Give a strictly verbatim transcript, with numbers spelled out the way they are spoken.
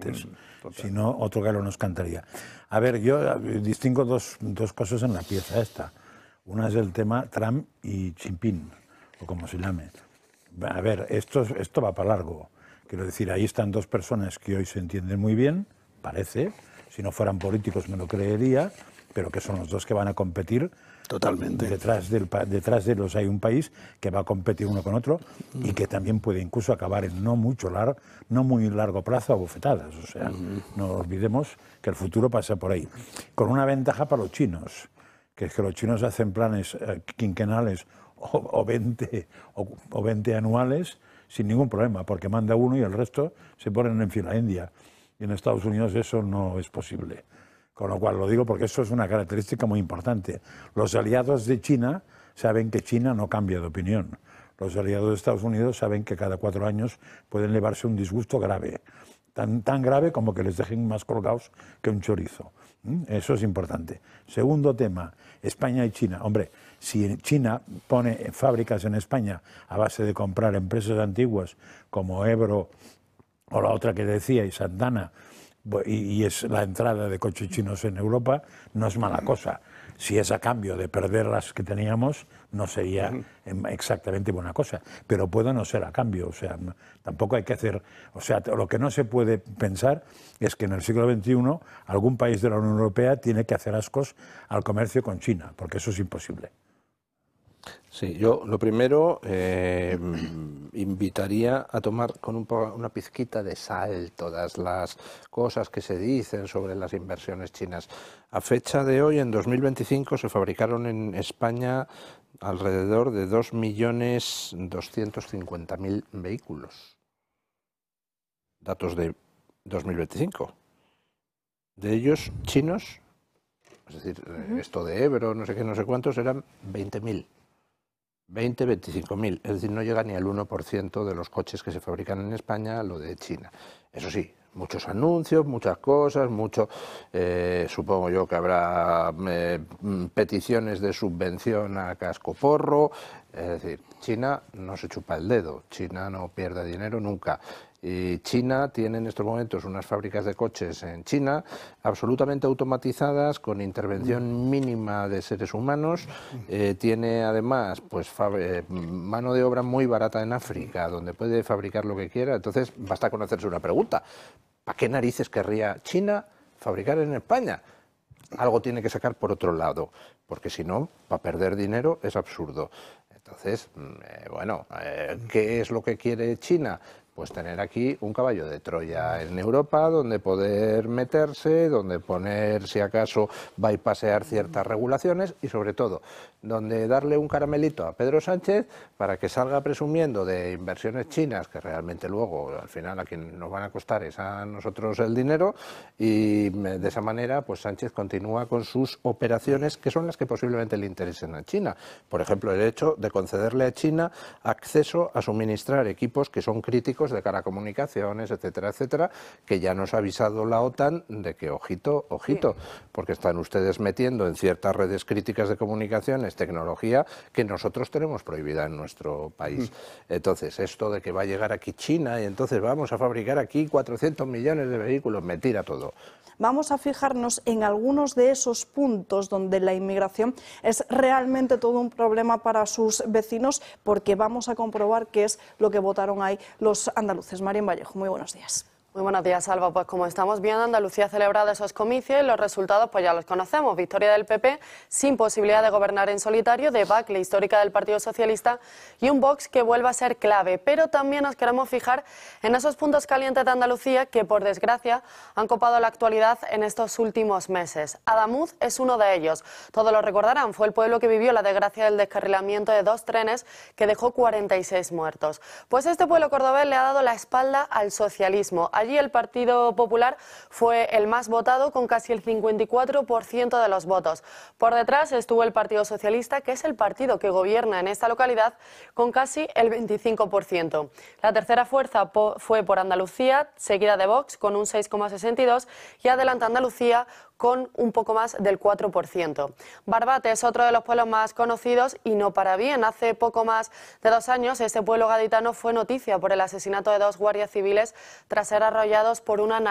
antes. Mm, si no, otro gallo nos cantaría. A ver, yo distingo dos, dos cosas en la pieza esta. Una es el tema Trump y Xi Jinping, o como se llame. A ver, esto, esto va para largo. Quiero decir, ahí están dos personas que hoy se entienden muy bien, parece. Si no fueran políticos me lo creería, pero que son los dos que van a competir. Totalmente. Detrás, del, detrás de ellos hay un país que va a competir uno con otro y que también puede incluso acabar en no mucho lar, no muy largo plazo a bofetadas. O sea, uh-huh. no olvidemos que el futuro pasa por ahí. Con una ventaja para los chinos, que es que los chinos hacen planes eh, quinquenales o, o, veinte, o, o veinte anuales sin ningún problema, porque manda uno y el resto se ponen en fila india. Y en Estados Unidos eso no es posible. Con lo cual lo digo porque eso es una característica muy importante. Los aliados de China saben que China no cambia de opinión. Los aliados de Estados Unidos saben que cada cuatro años pueden llevarse un disgusto grave. Tan, tan grave como que les dejen más colgados que un chorizo. ¿Mm? Eso es importante. Segundo tema, España y China. Hombre, si China pone fábricas en España a base de comprar empresas antiguas como Ebro o la otra que decía, y Santana, y es la entrada de coches chinos en Europa, no es mala cosa. Si es a cambio de perder las que teníamos, no sería exactamente buena cosa, pero puede no ser a cambio. O sea, tampoco hay que hacer... O sea, lo que no se puede pensar es que en el siglo veintiuno algún país de la Unión Europea tiene que hacer ascos al comercio con China, porque eso es imposible. Sí, yo lo primero eh, invitaría a tomar con un po una pizquita de sal todas las cosas que se dicen sobre las inversiones chinas. A fecha de hoy, en dos mil veinticinco, se fabricaron en España alrededor de dos millones doscientos cincuenta mil vehículos. Datos de dos mil veinticinco. De ellos, chinos, es decir, uh-huh. esto de Ebro, no sé qué, no sé cuántos, eran veinte mil. veinte, veinticinco mil, es decir, no llega ni al uno por ciento de los coches que se fabrican en España a lo de China. Eso sí, muchos anuncios, muchas cosas, mucho, eh, supongo yo que habrá eh, peticiones de subvención a cascoporro, es decir, China no se chupa el dedo, China no pierde dinero nunca. Y China tiene en estos momentos unas fábricas de coches en China absolutamente automatizadas, con intervención mínima de seres humanos. Eh, tiene además pues, eh, mano de obra muy barata en África, donde puede fabricar lo que quiera. Entonces basta con hacerse una pregunta: ¿para qué narices querría China fabricar en España? Algo tiene que sacar por otro lado, porque si no, para perder dinero es absurdo. Entonces, eh, bueno, eh, ¿qué es lo que quiere China? Pues tener aquí un caballo de Troya en Europa donde poder meterse, donde poner, si acaso, bypassear ciertas regulaciones y, sobre todo, donde darle un caramelito a Pedro Sánchez para que salga presumiendo de inversiones chinas que realmente luego, al final, a quien nos van a costar es a nosotros el dinero, y de esa manera, pues Sánchez continúa con sus operaciones que son las que posiblemente le interesen a China. Por ejemplo, el hecho de concederle a China acceso a suministrar equipos que son críticos de cara a comunicaciones, etcétera, etcétera, que ya nos ha avisado la OTAN de que ojito, ojito, porque están ustedes metiendo en ciertas redes críticas de comunicaciones tecnología que nosotros tenemos prohibida en nuestro país. Entonces, esto de que va a llegar aquí China y entonces vamos a fabricar aquí cuatrocientos millones de vehículos, mentira todo. Vamos a fijarnos en algunos de esos puntos donde la inmigración es realmente todo un problema para sus vecinos, porque vamos a comprobar qué es lo que votaron ahí los andaluces. Marian Vallejo, muy buenos días. Muy buenos días, Alba. Pues como estamos viendo, Andalucía ha celebrado esos comicios y los resultados pues ya los conocemos. Victoria del P P sin posibilidad de gobernar en solitario, debacle histórica del Partido Socialista y un Vox que vuelve a ser clave. Pero también nos queremos fijar en esos puntos calientes de Andalucía que, por desgracia, han copado la actualidad en estos últimos meses. Adamuz es uno de ellos. Todos lo recordarán, fue el pueblo que vivió la desgracia del descarrilamiento de dos trenes que dejó cuarenta y seis muertos. Pues este pueblo cordobés le ha dado la espalda al socialismo. Allí el Partido Popular fue el más votado, con casi el cincuenta y cuatro por ciento de los votos. Por detrás estuvo el Partido Socialista, que es el partido que gobierna en esta localidad, con casi el veinticinco por ciento. La tercera fuerza fue por Andalucía, seguida de Vox con un seis coma sesenta y dos por ciento y adelanta Andalucía con un poco más del cuatro por ciento. Barbate es otro de los pueblos más conocidos y no para bien. Hace poco más de dos años este pueblo gaditano fue noticia por el asesinato de dos guardias civiles tras ser arrollados por una